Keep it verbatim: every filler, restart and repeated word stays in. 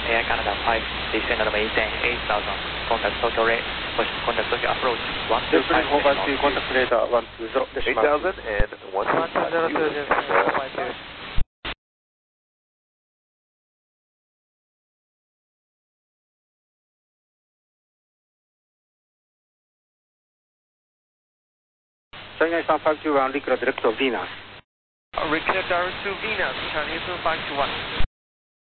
Air Canada five, descend on the maintain eight thousand, contact Tokyo rate, push contact Tokyo approach, one two five zero. Contact radar one two zero. eight thousand and one two five zero. China Eastern five two one, Recruit direct to Venus. Recruit direct to Venus, Chinese five two one.